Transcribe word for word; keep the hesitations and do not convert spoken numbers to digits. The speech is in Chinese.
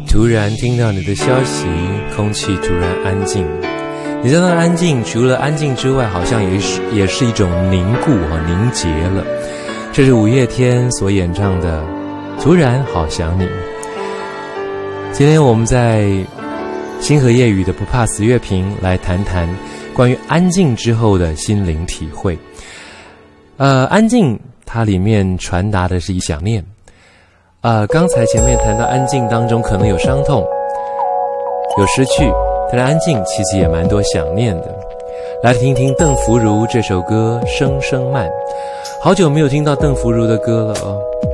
突然听到你的消息，空气突然安静。你知道那安静除了安静之外，好像也是也是一种凝固和凝结了。这是五月天所演唱的《突然好想你》。今天我们在星河夜语的不怕死乐评来谈谈关于安静之后的心灵体会。呃，安静它里面传达的是一想念。呃，刚才前面谈到安静当中可能有伤痛，有失去，但是安静其实也蛮多想念的。来听听邓福如这首歌《声声慢》，好久没有听到邓福如的歌了哦。